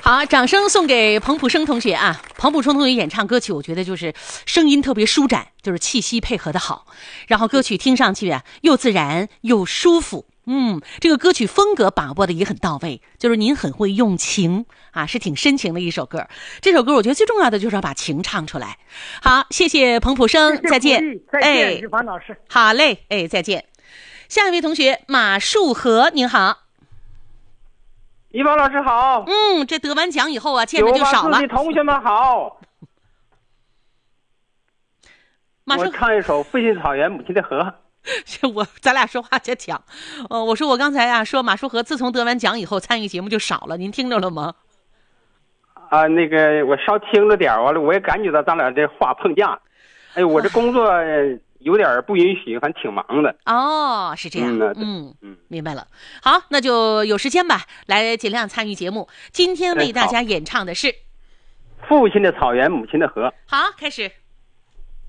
好，掌声送给彭普生同学啊！彭普生同学演唱歌曲，我觉得就是声音特别舒展，就是气息配合的好，然后歌曲听上去啊又自然又舒服。这个歌曲风格把握的也很到位，就是您很会用情啊，是挺深情的一首歌。这首歌我觉得最重要的就是要把情唱出来。好，谢谢彭普生，再见。 再见，于凡老师。 好嘞，再见。下一位同学马树和，您好。 于凡老师好。 这得完奖以后啊，见的就少了。 同学们好。我唱一首《父亲草原母亲的河》。 咱俩说话在抢。我说我刚才啊说马树和自从得完奖以后参与节目就少了，您听着了吗？ 那个我稍听了点完了，我也感觉到咱俩这话碰架。我这工作有点不允许，还挺忙的。 哦，是这样。明白了。好，那就有时间吧，来尽量参与节目。今天为大家演唱的是《 父亲的草原母亲的河》。 好，开始。